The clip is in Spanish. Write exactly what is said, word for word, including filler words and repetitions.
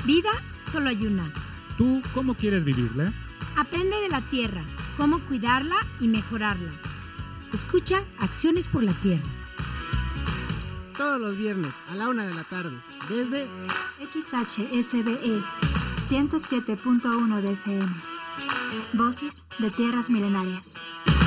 Vida solo hay una. ¿Tú cómo quieres vivirla? Aprende de la tierra, cómo cuidarla y mejorarla. Escucha Acciones por la Tierra. Todos los viernes a la una de la tarde, desde X H S B E ciento siete punto uno de F M. Voces de Tierras Milenarias.